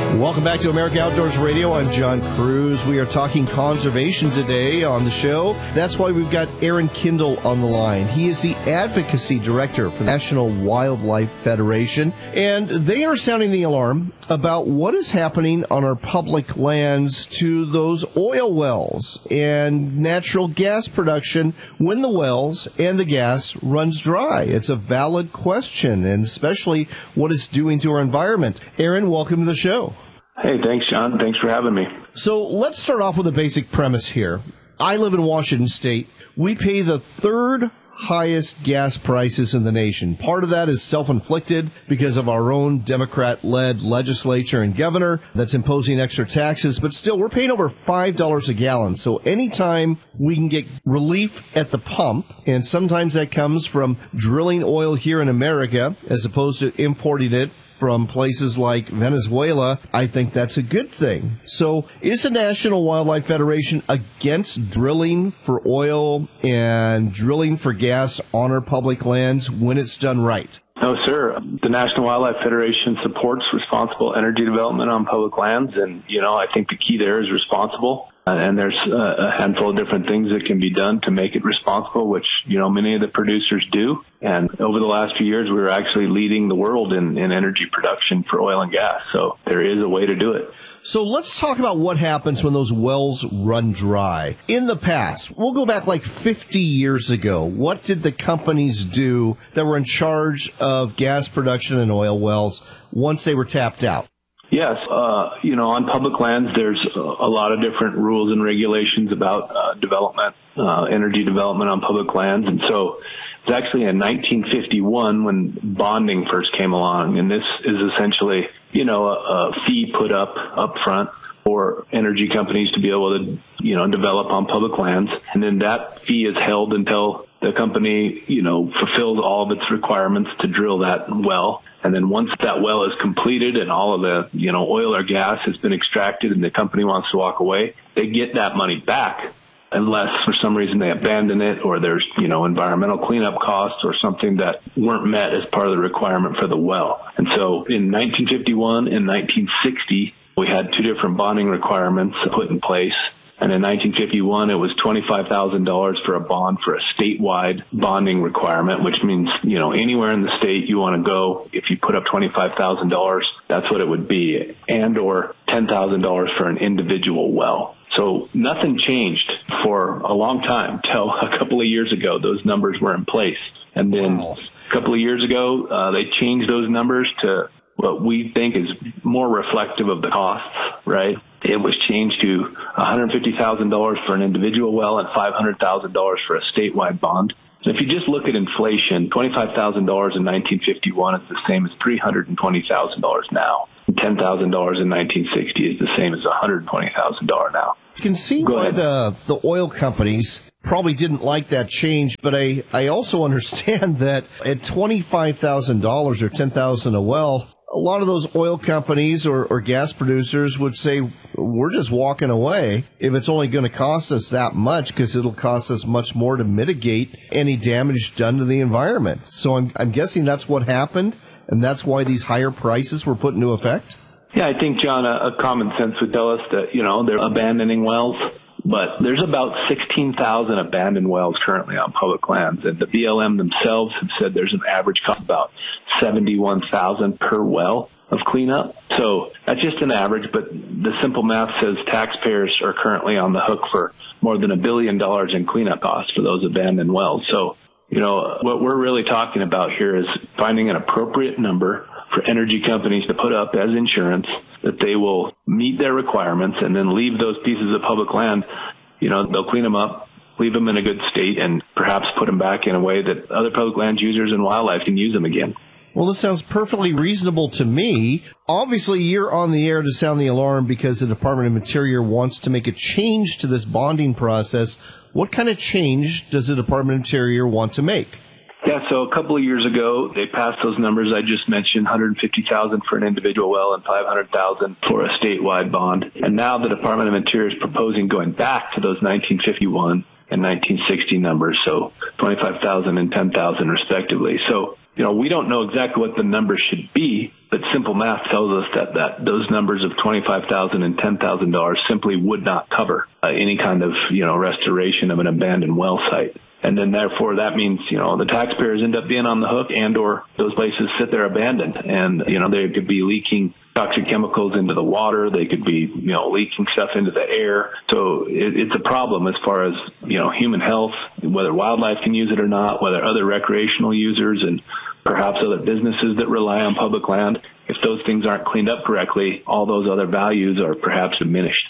Welcome back to America Outdoors Radio. I'm John Cruz. We are talking conservation today on the show. That's why we've got Aaron Kindle on the line. He is the Advocacy Director for the National Wildlife Federation, and they are sounding the alarm about what is happening on our public lands to those oil wells and natural gas production when the wells and the gas runs dry. It's a valid question, and especially what it's doing to our environment. Aaron, welcome to the show. Hey, thanks, John. Thanks for having me. So let's start off with a basic premise here. I live in Washington State. We pay the third highest gas prices in the nation. Part of that is self-inflicted because of our own Democrat-led legislature and governor that's imposing extra taxes, but still, we're paying over $5 a gallon. So anytime we can get relief at the pump, and sometimes that comes from drilling oil here in America as opposed to importing it from places like Venezuela, I think that's a good thing. So is the National Wildlife Federation against drilling for oil and drilling for gas on our public lands when it's done right? No, sir. The National Wildlife Federation supports responsible energy development on public lands. And, I think the key there is responsible. And there's a handful of different things that can be done to make it responsible, which, many of the producers do. And over the last few years, we were actually leading the world in energy production for oil and gas. So there is a way to do it. So let's talk about what happens when those wells run dry. In the past, we'll go back like 50 years ago. What did the companies do that were in charge of gas production and oil wells once they were tapped out? Yes. On public lands, there's a lot of different rules and regulations about development, energy development on public lands. And so it's actually in 1951 when bonding first came along. And this is essentially, a fee put up front for energy companies to be able to, develop on public lands. And then that fee is held until the company, fulfills all of its requirements to drill that well. And then once that well is completed and all of the, oil or gas has been extracted and the company wants to walk away, they get that money back unless for some reason they abandon it or there's, environmental cleanup costs or something that weren't met as part of the requirement for the well. And so in 1951 and 1960, we had two different bonding requirements put in place. And in 1951, it was $25,000 for a bond for a statewide bonding requirement, which means, anywhere in the state you want to go, if you put up $25,000, that's what it would be, and or $10,000 for an individual well. So nothing changed for a long time till a couple of years ago. Those numbers were in place. And then a couple of years ago, they changed those numbers to what we think is more reflective of the costs, right? It was changed to $150,000 for an individual well and $500,000 for a statewide bond. So if you just look at inflation, $25,000 in 1951 is the same as $320,000 now. And $10,000 in 1960 is the same as $120,000 now. You can see why the oil companies probably didn't like that change, but I also understand that at $25,000 or $10,000 a well, a lot of those oil companies or gas producers would say, we're just walking away if it's only going to cost us that much because it'll cost us much more to mitigate any damage done to the environment. So I'm guessing that's what happened, and that's why these higher prices were put into effect? Yeah, I think, John, a common sense would tell us that, they're abandoning wells. But there's about 16,000 abandoned wells currently on public lands. And the BLM themselves have said there's an average cost of about $71,000 per well of cleanup. So that's just an average, but the simple math says taxpayers are currently on the hook for more than $1 billion in cleanup costs for those abandoned wells. So, what we're really talking about here is finding an appropriate number for energy companies to put up as insurance that they will meet their requirements and then leave those pieces of public land. They'll clean them up, leave them in a good state, and perhaps put them back in a way that other public land users and wildlife can use them again. Well, this sounds perfectly reasonable to me. Obviously, you're on the air to sound the alarm because the Department of Interior wants to make a change to this bonding process. What kind of change does the Department of Interior want to make? Yeah, so a couple of years ago, they passed those numbers I just mentioned, $150,000 for an individual well and $500,000 for a statewide bond. And now the Department of Interior is proposing going back to those 1951 and 1960 numbers, so $25,000 and $10,000 respectively. So we don't know exactly what the numbers should be, but simple math tells us that those numbers of $25,000 and $10,000 simply would not cover any kind of, restoration of an abandoned well site. And then therefore that means, the taxpayers end up being on the hook, and or those places sit there abandoned, and, they could be leaking toxic chemicals into the water. They could be, leaking stuff into the air. So it's a problem as far as, human health, whether wildlife can use it or not, whether other recreational users and perhaps other businesses that rely on public land. If those things aren't cleaned up correctly, all those other values are perhaps diminished.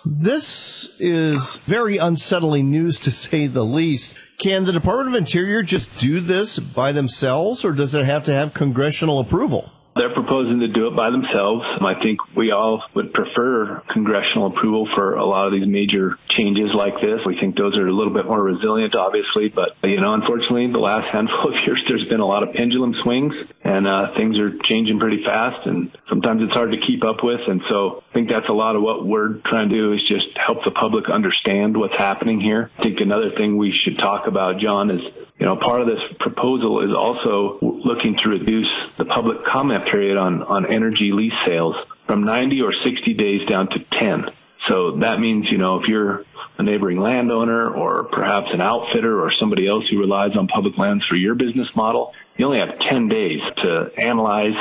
This is very unsettling news, to say the least. Can the Department of Interior just do this by themselves, or does it have to have congressional approval? They're proposing to do it by themselves. I think we all would prefer congressional approval for a lot of these major changes like this. We think those are a little bit more resilient, obviously, but, unfortunately, the last handful of years, there's been a lot of pendulum swings, and things are changing pretty fast, and sometimes it's hard to keep up with. And so I think that's a lot of what we're trying to do, is just help the public understand what's happening here. I think another thing we should talk about, John, is part of this proposal is also looking to reduce the public comment period on energy lease sales from 90 or 60 days down to 10. So that means, if you're a neighboring landowner or perhaps an outfitter or somebody else who relies on public lands for your business model, you only have 10 days to analyze,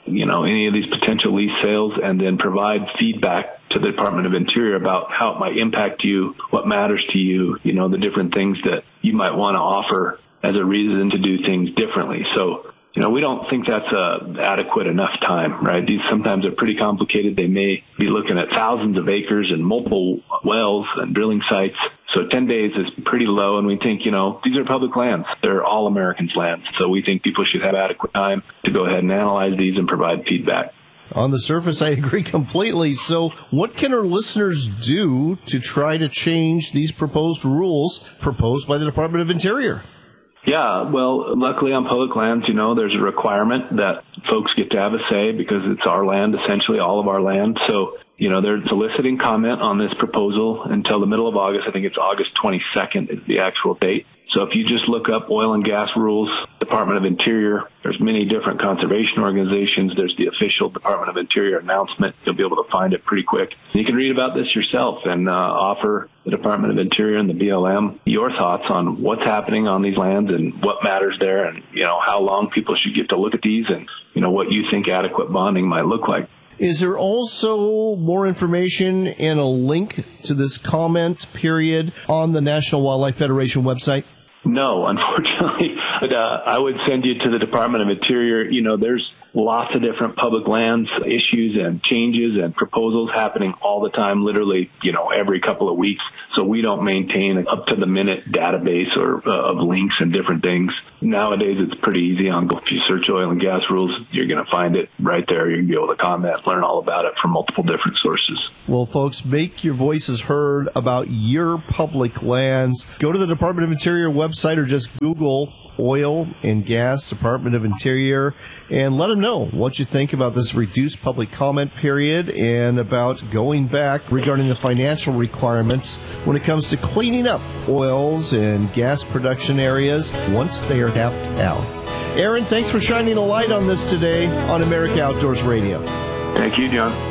any of these potential lease sales, and then provide feedback to the Department of Interior about how it might impact you, what matters to you, the different things that you might want to offer as a reason to do things differently. So, we don't think that's adequate enough time, right? These sometimes are pretty complicated. They may be looking at thousands of acres and multiple wells and drilling sites. So 10 days is pretty low, and we think, these are public lands. They're all Americans' lands. So we think people should have adequate time to go ahead and analyze these and provide feedback. On the surface, I agree completely. So what can our listeners do to try to change these proposed rules proposed by the Department of Interior? Yeah, well, luckily on public lands, there's a requirement that folks get to have a say because it's our land, essentially all of our land. So, they're soliciting comment on this proposal until the middle of August. I think it's August 22nd is the actual date. So if you just look up oil and gas rules, Department of Interior, there's many different conservation organizations. There's the official Department of Interior announcement. You'll be able to find it pretty quick. You can read about this yourself and offer the Department of Interior and the BLM your thoughts on what's happening on these lands and what matters there, and, how long people should get to look at these, and, what you think adequate bonding might look like. Is there also more information and a link to this comment period on the National Wildlife Federation website? No, unfortunately, but I would send you to the Department of Interior. There's lots of different public lands issues and changes and proposals happening all the time, literally, every couple of weeks. So we don't maintain an up-to-the-minute database or of links and different things. Nowadays, it's pretty easy. If you search oil and gas rules, you're going to find it right there. You're going to be able to comment, learn all about it from multiple different sources. Well, folks, make your voices heard about your public lands. Go to the Department of Interior website or just Google Oil and Gas Department of Interior and let them know what you think about this reduced public comment period and about going back regarding the financial requirements when it comes to cleaning up oils and gas production areas once they are tapped out. Aaron, thanks for shining a light on this today on America Outdoors Radio. Thank you, John.